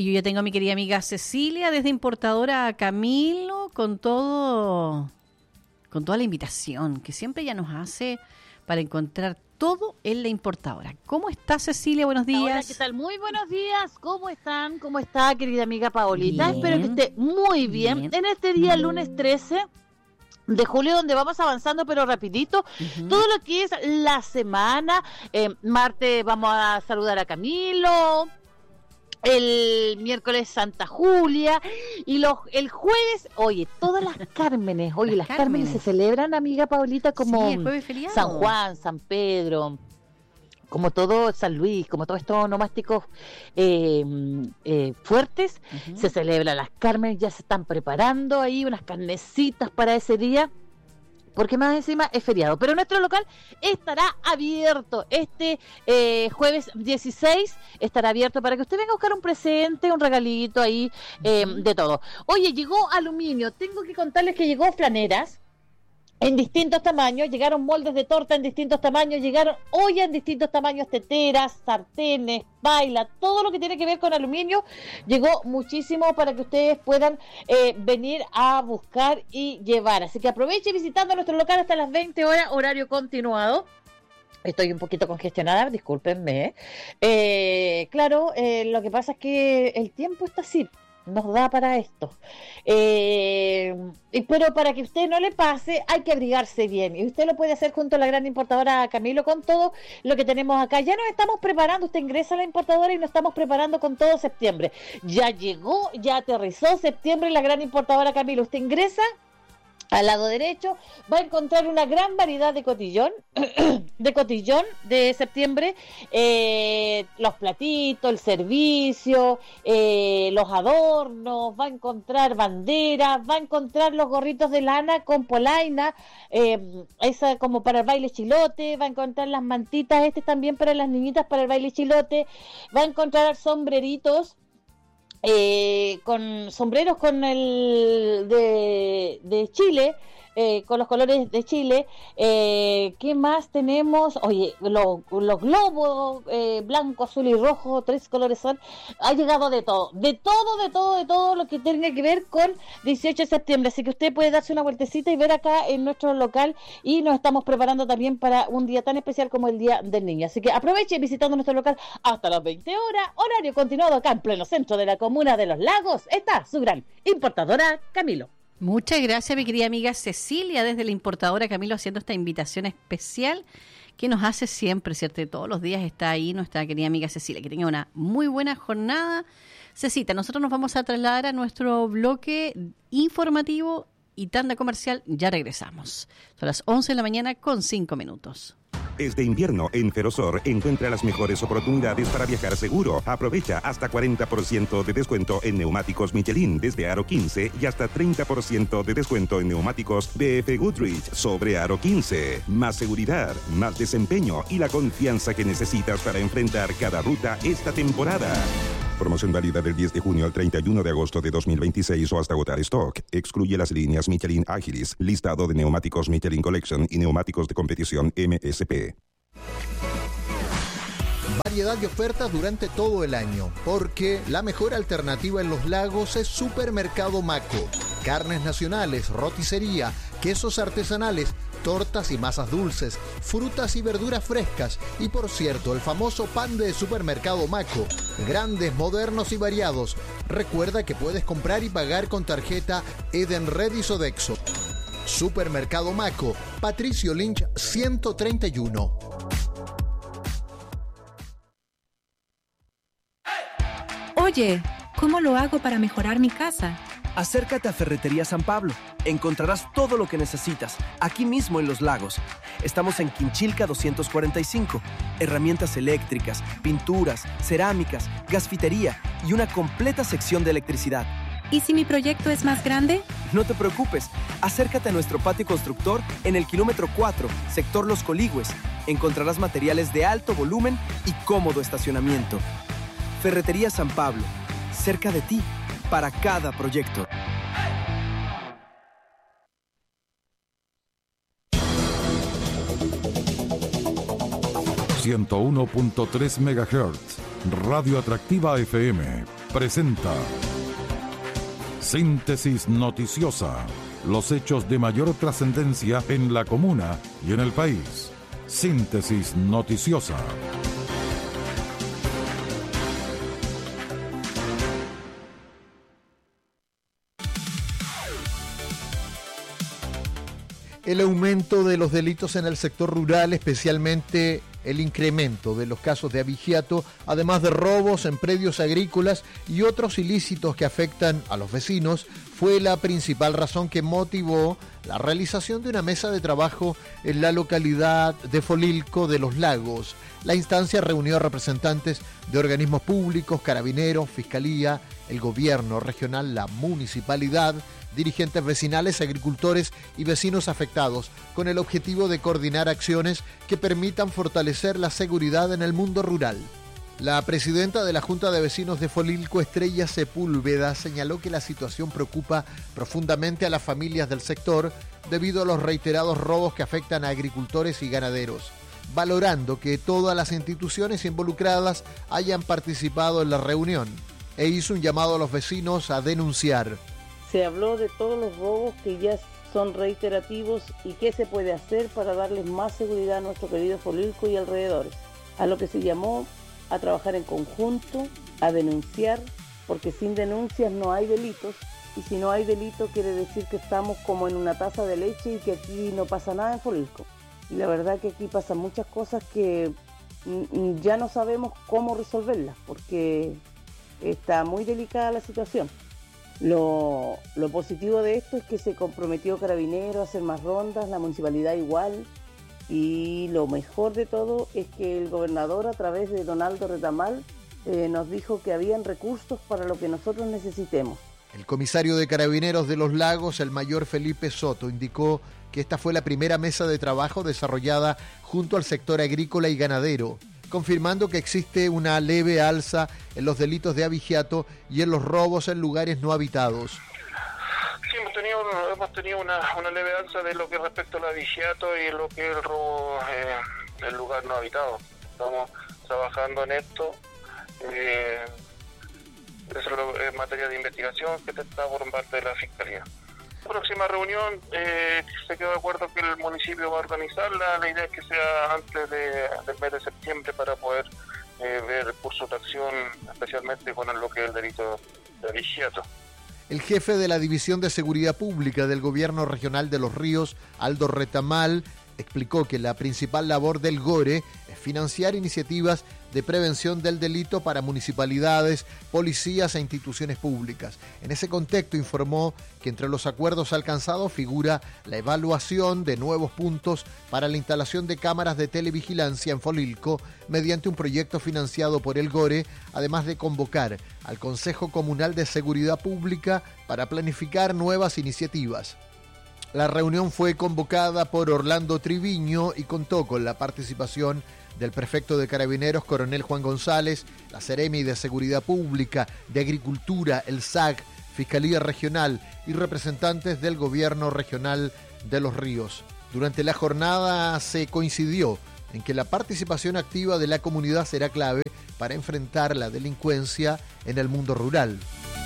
Y yo ya tengo a mi querida amiga Cecilia desde Importadora Camilo con toda la invitación que siempre ella nos hace para encontrar todo en la importadora. ¿Cómo está, Cecilia? Buenos días. Hola, ¿qué tal? Muy buenos días. ¿Cómo están? ¿Cómo está, querida amiga Paolita? Bien. Espero que esté muy bien. En este día, lunes 13 de julio, donde vamos avanzando pero rapidito, todo lo que es la semana. Martes vamos a saludar a Camilo, el miércoles Santa Julia, y el jueves, oye, todas las Cármenes, las Cármenes se celebran, amiga Paolita, como sí, el jueves feriado. San Juan, San Pedro, como todo San Luis, como todos estos onomásticos fuertes, se celebran las Cármenes, ya se están preparando ahí unas carnecitas para ese día, porque más encima es feriado. Pero nuestro local estará abierto este jueves 16, estará abierto para que usted venga a buscar un presente, un regalito ahí, de todo. Oye, llegó aluminio, tengo que contarles que llegó Flaneras en distintos tamaños, llegaron moldes de torta en distintos tamaños, llegaron ollas en distintos tamaños, teteras, sartenes, baila, todo lo que tiene que ver con aluminio, llegó muchísimo para que ustedes puedan venir a buscar y llevar. Así que aproveche visitando nuestro local hasta las 20 horas, horario continuado. Estoy un poquito congestionada, discúlpenme. Claro, lo que pasa es que el tiempo está así, nos da para esto, pero para que a usted no le pase hay que abrigarse bien, y usted lo puede hacer junto a la gran importadora Camilo con todo lo que tenemos acá. Ya nos estamos preparando, usted ingresa a la importadora y nos estamos preparando con todo septiembre. Ya llegó, ya aterrizó septiembre en la gran importadora Camilo. Usted ingresa al lado derecho, va a encontrar una gran variedad de cotillón, de septiembre, los platitos, el servicio, los adornos, va a encontrar banderas, va a encontrar los gorritos de lana con polaina, esa como para el baile chilote, va a encontrar las mantitas, también para las niñitas para el baile chilote, va a encontrar sombreritos, con sombreros con el de Chile, con los colores de Chile. ¿Qué más tenemos? Oye, los globos blanco, azul y rojo, 3 colores son. Ha llegado de todo lo que tenga que ver con 18 de septiembre. Así que usted puede darse una vueltecita y ver acá en nuestro local, y nos estamos preparando también para un día tan especial como el Día del Niño. Así que aproveche visitando nuestro local hasta las 20 horas, horario continuado acá en pleno centro de la comuna de Los Lagos. Está su gran importadora Camilo. Muchas gracias, mi querida amiga Cecilia, desde la importadora Camilo, haciendo esta invitación especial que nos hace siempre, ¿cierto? Todos los días está ahí nuestra querida amiga Cecilia. Que tenga una muy buena jornada. Cecita, nosotros nos vamos a trasladar a nuestro bloque informativo y tanda comercial. Ya regresamos. Son las 11 de la mañana con 5 minutos. Este invierno en Ferrosur encuentra las mejores oportunidades para viajar seguro. Aprovecha hasta 40% de descuento en neumáticos Michelin desde aro 15 y hasta 30% de descuento en neumáticos BF Goodrich sobre aro 15. Más seguridad, más desempeño y la confianza que necesitas para enfrentar cada ruta esta temporada. Promoción válida del 10 de junio al 31 de agosto de 2026 o hasta agotar stock. Excluye las líneas Michelin Agilis, listado de neumáticos Michelin Collection y neumáticos de competición MSP. Variedad de ofertas durante todo el año, porque la mejor alternativa en Los Lagos es Supermercado Maco. Carnes nacionales, roticería, quesos artesanales, tortas y masas dulces, frutas y verduras frescas y, por cierto, el famoso pan de Supermercado Maco. Grandes, modernos y variados. Recuerda que puedes comprar y pagar con tarjeta Edenred y Sodexo. Supermercado Maco, Patricio Lynch 131. Oye, ¿cómo lo hago para mejorar mi casa? Acércate a Ferretería San Pablo. Encontrarás todo lo que necesitas, aquí mismo en Los Lagos. Estamos en Quinchilca 245. Herramientas eléctricas, pinturas, cerámicas, gasfitería y una completa sección de electricidad. ¿Y si mi proyecto es más grande? No te preocupes. Acércate a nuestro patio constructor en el kilómetro 4, sector Los Coligües. Encontrarás materiales de alto volumen y cómodo estacionamiento. Ferretería San Pablo, cerca de ti, para cada proyecto. 101.3 MHz, Radio Atractiva FM. presenta Síntesis Noticiosa. Los hechos de mayor trascendencia en la comuna y en el país. Síntesis Noticiosa. El aumento de los delitos en el sector rural, especialmente el incremento de los casos de abigeato, además de robos en predios agrícolas y otros ilícitos que afectan a los vecinos, fue la principal razón que motivó la realización de una mesa de trabajo en la localidad de Folilco de los Lagos. La instancia reunió a representantes de organismos públicos, carabineros, fiscalía, el gobierno regional, la municipalidad, dirigentes vecinales, agricultores y vecinos afectados, con el objetivo de coordinar acciones que permitan fortalecer la seguridad en el mundo rural. La presidenta de la Junta de Vecinos de Folilco, Estrella Sepúlveda, señaló que la situación preocupa profundamente a las familias del sector debido a los reiterados robos que afectan a agricultores y ganaderos, valorando que todas las instituciones involucradas hayan participado en la reunión, e hizo un llamado a los vecinos a denunciar. Se habló de todos los robos que ya son reiterativos y qué se puede hacer para darles más seguridad a nuestro querido Folilco y alrededores, a lo que se llamó a trabajar en conjunto, a denunciar, porque sin denuncias no hay delitos, y si no hay delito quiere decir que estamos como en una taza de leche y que aquí no pasa nada en Folilco. Y la verdad que aquí pasan muchas cosas que ya no sabemos cómo resolverlas, porque está muy delicada la situación. Lo positivo de esto es que se comprometió Carabineros a hacer más rondas, la municipalidad igual, y lo mejor de todo es que el gobernador, a través de Donaldo Retamal, nos dijo que habían recursos para lo que nosotros necesitemos. El comisario de Carabineros de los Lagos, el mayor Felipe Soto, indicó que esta fue la primera mesa de trabajo desarrollada junto al sector agrícola y ganadero, confirmando que existe una leve alza en los delitos de abigeato y en los robos en lugares no habitados. Sí, hemos tenido una leve alza de lo que respecta al abigeato y lo que es el robo en lugar no habitado. Estamos trabajando en esto. Eso es materia de investigación que está por parte de la Fiscalía. La próxima reunión se quedó de acuerdo que el municipio va a organizarla. La idea es que sea antes del mes de septiembre para poder ver el curso de acción, especialmente con lo que es el delito de abigeato. El jefe de la División de Seguridad Pública del Gobierno Regional de Los Ríos, Aldo Retamal, explicó que la principal labor del GORE es financiar iniciativas de prevención del delito para municipalidades, policías e instituciones públicas. En ese contexto informó que entre los acuerdos alcanzados figura la evaluación de nuevos puntos para la instalación de cámaras de televigilancia en Folilco mediante un proyecto financiado por el GORE, además de convocar al Consejo Comunal de Seguridad Pública para planificar nuevas iniciativas. La reunión fue convocada por Orlando Triviño y contó con la participación del prefecto de Carabineros, coronel Juan González, la Seremi de Seguridad Pública, de Agricultura, el SAC, Fiscalía Regional y representantes del Gobierno Regional de Los Ríos. Durante la jornada se coincidió en que la participación activa de la comunidad será clave para enfrentar la delincuencia en el mundo rural.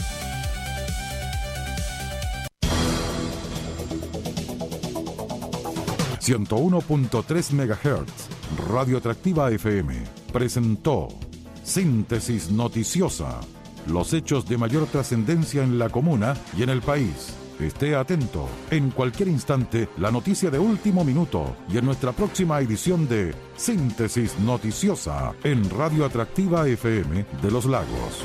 ...101.3 MHz, Radio Atractiva FM, presentó Síntesis Noticiosa, los hechos de mayor trascendencia en la comuna y en el país. Esté atento, en cualquier instante, la noticia de último minuto y en nuestra próxima edición de Síntesis Noticiosa en Radio Atractiva FM de Los Lagos.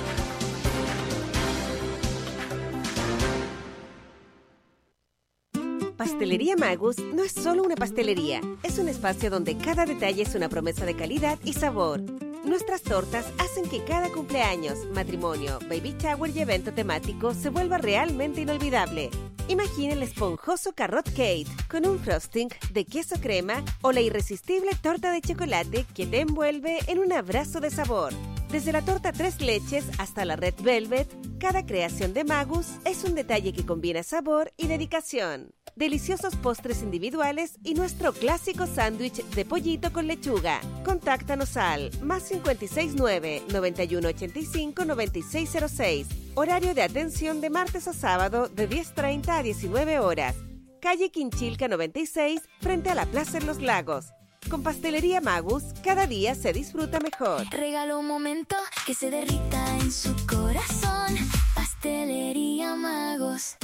Pastelería Magus no es solo una pastelería, es un espacio donde cada detalle es una promesa de calidad y sabor. Nuestras tortas hacen que cada cumpleaños, matrimonio, baby shower y evento temático se vuelva realmente inolvidable. Imagine el esponjoso carrot cake con un frosting de queso crema o la irresistible torta de chocolate que te envuelve en un abrazo de sabor. Desde la torta 3 leches hasta la red velvet, Cada creación de Magus es un detalle que combina sabor y dedicación. Deliciosos postres individuales y nuestro clásico sándwich de pollito con lechuga. Contáctanos al +569 9185 9606. Horario de atención de martes a sábado de 10:30 a 19 horas. Calle Quinchilca 96, frente a la Plaza en Los Lagos. Con Pastelería Magus, cada día se disfruta mejor. Regala un momento que se derrita en su corazón. Pastelería Magus.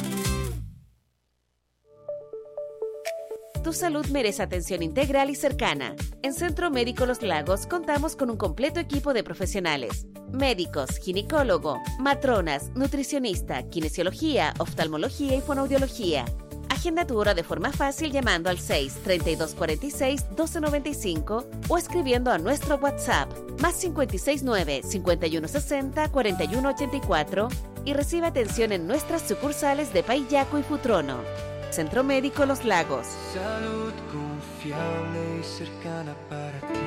Tu salud merece atención integral y cercana. En Centro Médico Los Lagos contamos con un completo equipo de profesionales. Médicos, ginecólogo, matronas, nutricionista, kinesiología, oftalmología y fonoaudiología. Agenda tu hora de forma fácil llamando al 6-3246-1295 o escribiendo a nuestro WhatsApp +569 5160 4184 y recibe atención en nuestras sucursales de Paillaco y Futrono. Centro Médico Los Lagos. Salud confiable y cercana para ti.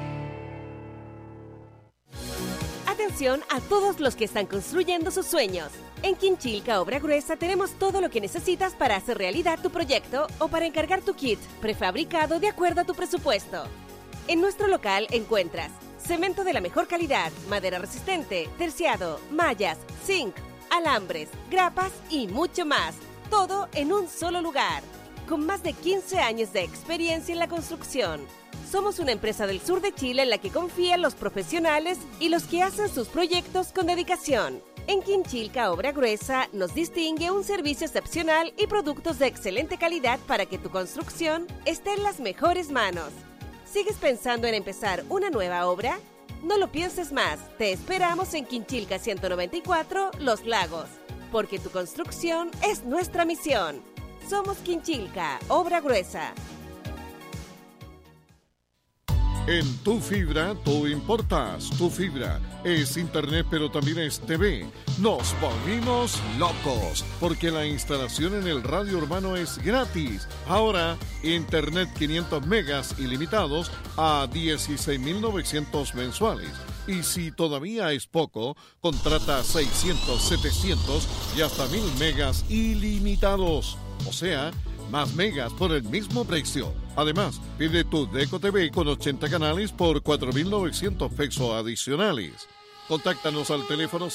Atención a todos los que están construyendo sus sueños. En Quinchilca Obra Gruesa tenemos todo lo que necesitas para hacer realidad tu proyecto o para encargar tu kit prefabricado de acuerdo a tu presupuesto. En nuestro local encuentras cemento de la mejor calidad, madera resistente, terciado, mallas, zinc, alambres, grapas y mucho más. Todo en un solo lugar. Con más de 15 años de experiencia en la construcción. Somos una empresa del sur de Chile en la que confían los profesionales y los que hacen sus proyectos con dedicación. En Quinchilca Obra Gruesa nos distingue un servicio excepcional y productos de excelente calidad para que tu construcción esté en las mejores manos. ¿Sigues pensando en empezar una nueva obra? No lo pienses más. Te esperamos en Quinchilca 194, Los Lagos. Porque tu construcción es nuestra misión. Somos Quinchilca Obra Gruesa. En Tu Fibra, tú importas. Tu Fibra es internet, pero también es TV. Nos volvimos locos, porque la instalación en el radio urbano es gratis. Ahora, internet 500 megas ilimitados a 16.900 mensuales. Y si todavía es poco, contrata 600, 700 y hasta 1.000 megas ilimitados. O sea, más megas por el mismo precio. Además, pide tu Deco TV con 80 canales por 4.900 pesos adicionales. Contáctanos al teléfono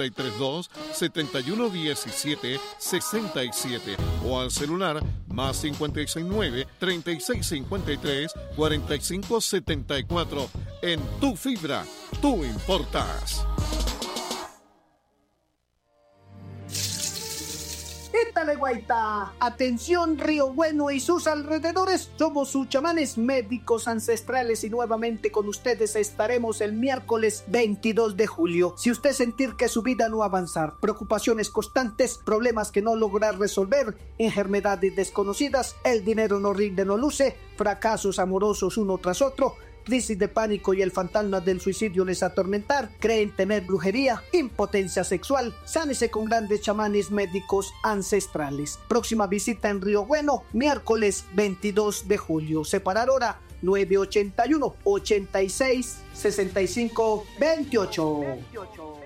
632-7117-67 o al celular +569-3653-4574. En Tu Fibra, tú importas. ¡Étale, guaita! Atención, Río Bueno y sus alrededores. Somos sus chamanes médicos ancestrales y nuevamente con ustedes estaremos el miércoles 22 de julio. Si usted sentir que su vida no avanzar, preocupaciones constantes, problemas que no lograr resolver, enfermedades desconocidas, el dinero no rinde, no luce, fracasos amorosos uno tras otro, crisis de pánico y el fantasma del suicidio les atormentar, creen tener brujería, impotencia sexual, sánese con grandes chamanes médicos ancestrales. Próxima visita en Río Bueno, miércoles 22 de julio. Separar hora 981 86 65 28.